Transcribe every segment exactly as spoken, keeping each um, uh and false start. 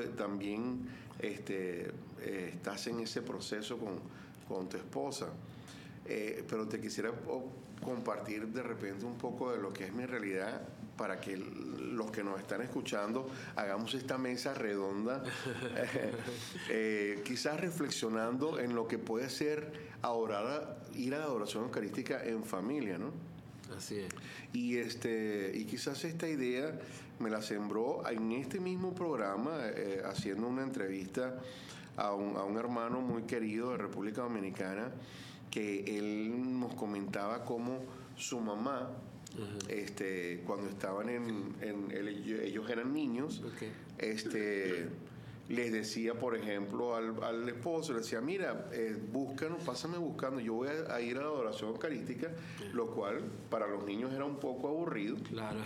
eh, también este, eh, estás en ese proceso con, con tu esposa. Eh, pero te quisiera oh, compartir de repente un poco de lo que es mi realidad para que los que nos están escuchando hagamos esta mesa redonda, eh, eh, quizás reflexionando en lo que puede ser adorar, ir a la adoración eucarística en familia, ¿no? Así es. Y, este, y quizás esta idea me la sembró en este mismo programa, eh, haciendo una entrevista a un, a un hermano muy querido de República Dominicana, que él nos comentaba cómo su mamá, uh-huh. este, cuando estaban en, en el, ellos eran niños, okay. este, les decía, por ejemplo, al, al esposo, le decía, mira, eh, búscanos, pásame buscando, yo voy a, a ir a la adoración eucarística, uh-huh. lo cual para los niños era un poco aburrido. Claro.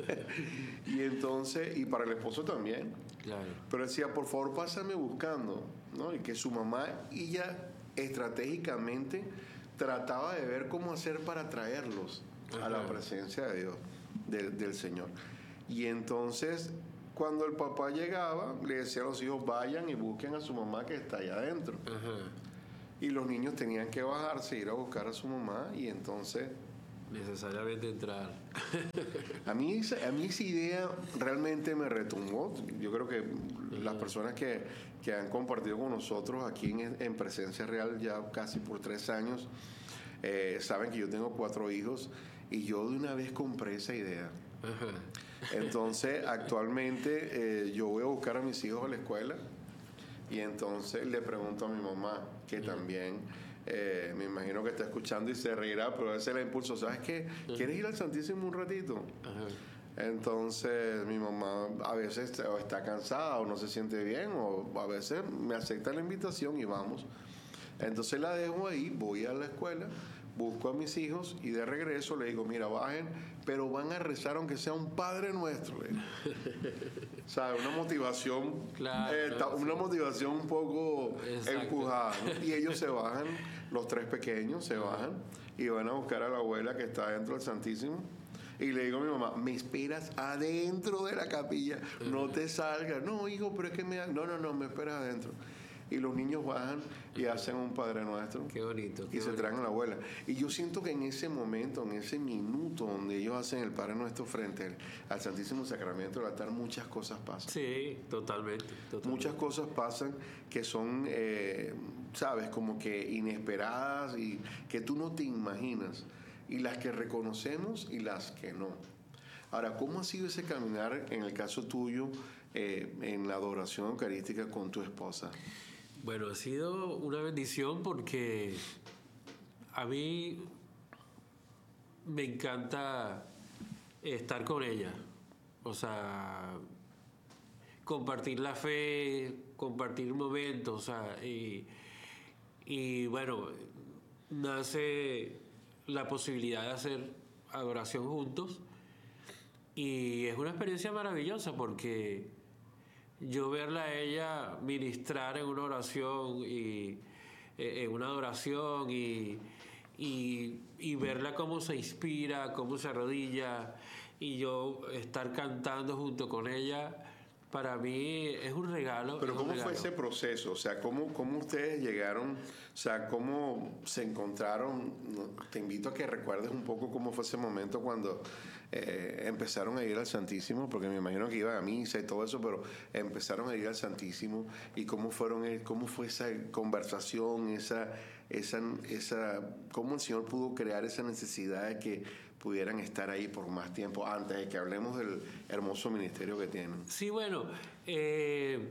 Y entonces, y para el esposo también. Claro. Pero decía, por favor, pásame buscando, ¿no? Y que su mamá y ya estratégicamente trataba de ver cómo hacer para traerlos Ajá. a la presencia de Dios, de, del Señor. Y entonces, cuando el papá llegaba, le decía a los hijos, vayan y busquen a su mamá que está allá adentro. Ajá. Y los niños tenían que bajarse, ir a buscar a su mamá, y entonces necesariamente entrar. a mí a mí esa idea realmente me retumbó. Yo creo que uh-huh. las personas que, que han compartido con nosotros aquí en, en Presencia Real ya casi por tres años eh, saben que yo tengo cuatro hijos y yo de una vez compré esa idea. Uh-huh. Entonces actualmente eh, yo voy a buscar a mis hijos a la escuela y entonces le pregunto a mi mamá, que uh-huh. también Eh, me imagino que está escuchando y se reirá, pero ese es el impulso. ¿Sabes qué? ¿Quieres ir al Santísimo un ratito? Ajá. Entonces mi mamá a veces o está cansada o no se siente bien, o a veces me acepta la invitación y vamos. Entonces la dejo ahí, voy a la escuela, busco a mis hijos y de regreso le digo, mira, bajen, pero van a rezar aunque sea un Padre Nuestro. ¿Sabes? Una motivación, claro, eh, no, una sí. motivación un poco Exacto. empujada, ¿no? Y ellos se bajan, los tres pequeños se bajan y van a buscar a la abuela que está dentro del Santísimo. Y le digo a mi mamá, me esperas adentro de la capilla, no te salgas. No, hijo, pero es que me... No, no, no, me esperas adentro. Y los niños bajan y hacen un Padre Nuestro. Qué bonito. Qué y se bonito. traen a la abuela. Y yo siento que en ese momento, en ese minuto donde ellos hacen el Padre Nuestro frente al, al Santísimo Sacramento del altar, muchas cosas pasan. Sí, totalmente. totalmente. Muchas cosas pasan que son, eh, sabes, como que inesperadas y que tú no te imaginas. Y las que reconocemos y las que no. Ahora, ¿cómo ha sido ese caminar en el caso tuyo eh, en la adoración eucarística con tu esposa? Bueno, ha sido una bendición porque a mí me encanta estar con ella. O sea, compartir la fe, compartir momentos. O sea, y, y bueno, nace la posibilidad de hacer adoración juntos. Y es una experiencia maravillosa porque yo verla a ella ministrar en una oración y en una adoración y, y, y verla cómo se inspira, cómo se arrodilla y yo estar cantando junto con ella, para mí es un regalo. Pero ¿cómo regalo. fue ese proceso? O sea, ¿cómo, cómo ustedes llegaron? O sea, ¿cómo se encontraron? Te invito a que recuerdes un poco cómo fue ese momento cuando eh, empezaron a ir al Santísimo, porque me imagino que iban a misa y todo eso, pero empezaron a ir al Santísimo y cómo fueron, cómo fue esa conversación, esa, esa, esa, cómo el Señor pudo crear esa necesidad de que pudieran estar ahí por más tiempo antes de que hablemos del hermoso ministerio que tienen. Sí, bueno, eh,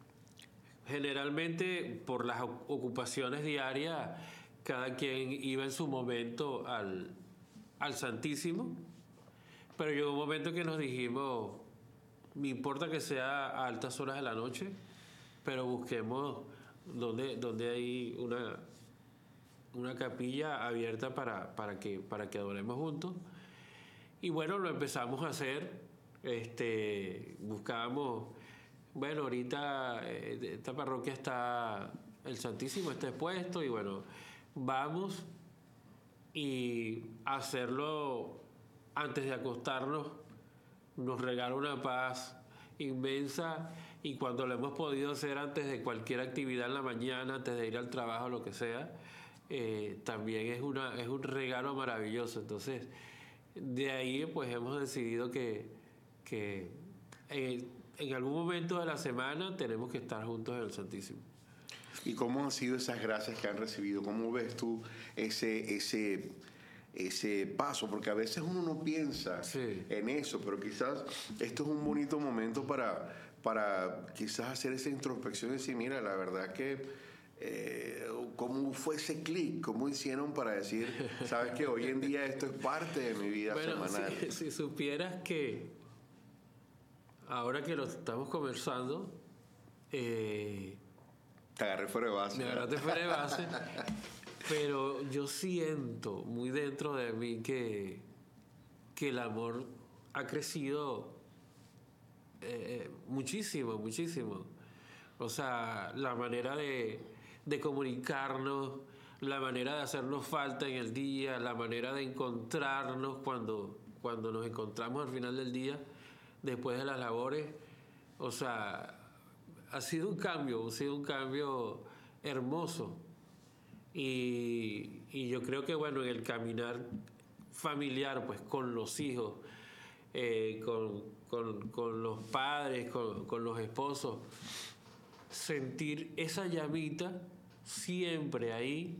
generalmente por las ocupaciones diarias cada quien iba en su momento al, al Santísimo, pero llegó un momento que nos dijimos, no importa que sea a altas horas de la noche, pero busquemos donde, donde hay una, una capilla abierta para, para, que, para que adoremos juntos. Y bueno, lo empezamos a hacer. Este, buscábamos, bueno, ahorita eh, esta parroquia está, el Santísimo está expuesto y bueno, vamos y hacerlo antes de acostarnos nos regala una paz inmensa y cuando lo hemos podido hacer antes de cualquier actividad en la mañana, antes de ir al trabajo, lo que sea, eh, también es, una, es un regalo maravilloso. Entonces, de ahí pues hemos decidido que, que en, en algún momento de la semana tenemos que estar juntos en el Santísimo. ¿Y cómo han sido esas gracias que han recibido? ¿Cómo ves tú ese, ese, ese paso? Porque a veces uno no piensa sí. en eso, pero quizás esto es un bonito momento para, para quizás hacer esa introspección y decir, mira, la verdad que eh, cómo fue ese clic, cómo hicieron para decir, sabes que hoy en día esto es parte de mi vida bueno, semanal. Si, si supieras que ahora que lo estamos conversando, eh, te agarré fuera de base. Me agarraste fuera de base. Pero yo siento muy dentro de mí que, que el amor ha crecido eh, muchísimo, muchísimo. O sea, la manera de, de comunicarnos, la manera de hacernos falta en el día, la manera de encontrarnos cuando, cuando nos encontramos al final del día, después de las labores. O sea, ha sido un cambio, ha sido un cambio hermoso. Y, y yo creo que, bueno, en el caminar familiar, pues con los hijos, eh, con, con, con los padres, con, con los esposos, sentir esa llamita siempre ahí,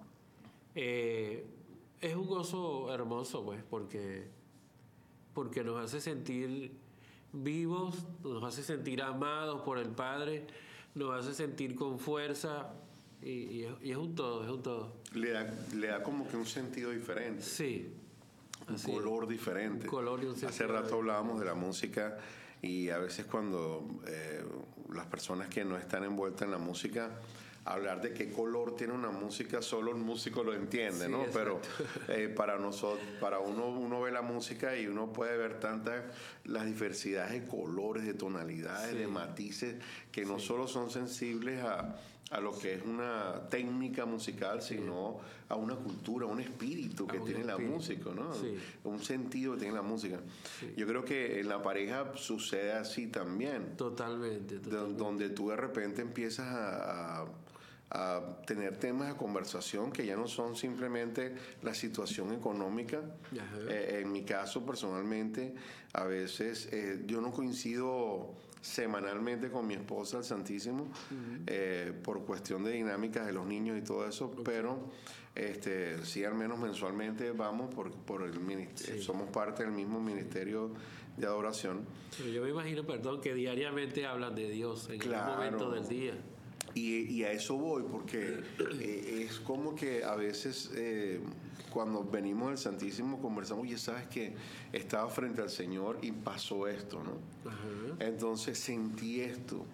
eh, es un gozo hermoso, pues, porque, porque nos hace sentir vivos, nos hace sentir amados por el Padre, nos hace sentir con fuerza y, y, es, y es un todo, es un todo. Le da, le da como que un sentido diferente. Sí. Un así, color diferente. Un color y un sentido. Hace rato hablábamos de la música y a veces cuando eh, las personas que no están envueltas en la música, hablar de qué color tiene una música, solo el músico lo entiende, sí, ¿no? Exacto. Pero eh, para nosotros, para uno, uno ve la música y uno puede ver tantas las diversidades de colores, de tonalidades, sí. de matices, que no sí. solo son sensibles a, a lo que es una técnica musical, sí. sino a una cultura, a un espíritu que a tiene espíritu. la música, ¿no? Sí. Un sentido que tiene la música. Sí. Yo creo que en la pareja sucede así también. Totalmente. totalmente. Donde tú de repente empiezas a, a a tener temas de conversación que ya no son simplemente la situación económica. Eh, en mi caso, personalmente, a veces eh, yo no coincido semanalmente con mi esposa al Santísimo, uh-huh. eh, por cuestión de dinámicas de los niños y todo eso, okay. pero este, sí, al menos mensualmente vamos por, por el ministerio, sí. somos parte del mismo ministerio de adoración. Pero yo me imagino, perdón, que diariamente hablan de Dios en claro. algún momento del día. Y, y a eso voy, porque eh, es como que a veces eh, cuando venimos del Santísimo conversamos, ya sabes que estaba frente al Señor y pasó esto, ¿no? Uh-huh. Entonces sentí esto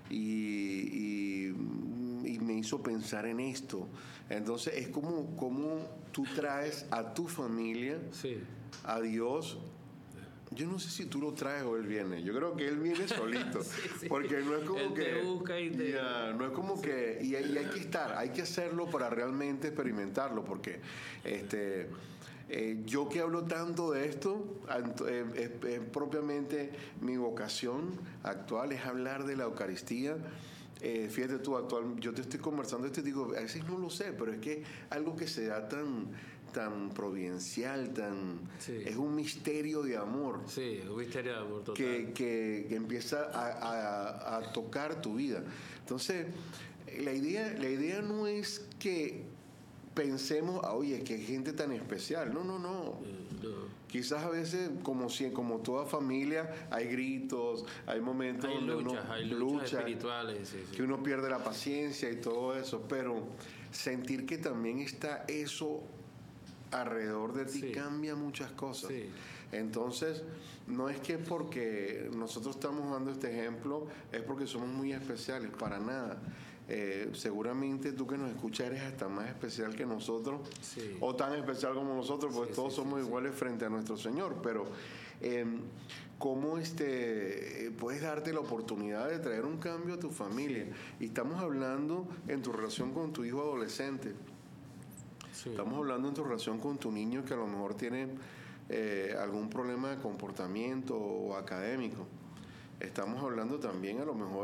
y, y, y me hizo pensar en esto. Entonces es como, como tú traes a tu familia, sí. a Dios. Yo no sé si tú lo traes o él viene. Yo creo que él viene solito. sí, sí. Porque no es como él que... Te busca y te... Yeah, no es como que... Y, y hay que estar, hay que hacerlo para realmente experimentarlo. Porque este, eh, yo que hablo tanto de esto, eh, es, es propiamente mi vocación actual, es hablar de la Eucaristía. Eh, fíjate tú, actual, yo te estoy conversando esto y digo, a veces no lo sé, pero es que algo que se da tan... tan providencial, tan sí. es un misterio de amor. Sí, un misterio de amor total. Que, que, que empieza a, a, a tocar tu vida. Entonces, la idea, la idea no es que pensemos, ah, oye, que gente tan especial. No, no, no. no. Quizás a veces, como si, como toda familia, hay gritos, hay momentos hay donde luchas, uno hay luchas lucha, espirituales, sí, sí. que uno pierde la paciencia y todo eso, pero sentir que también está eso alrededor de ti sí. cambia muchas cosas. Sí. Entonces, no es que porque nosotros estamos dando este ejemplo, es porque somos muy especiales, para nada. Eh, seguramente tú que nos escuchas eres hasta más especial que nosotros, sí. o tan especial como nosotros, porque sí, todos sí, somos sí, iguales sí. frente a nuestro Señor. Pero, eh, ¿cómo este, puedes darte la oportunidad de traer un cambio a tu familia? Sí. Y estamos hablando en tu relación con tu hijo adolescente. Sí. Estamos hablando en tu relación con tu niño que a lo mejor tiene eh, algún problema de comportamiento o académico. Estamos hablando también a lo mejor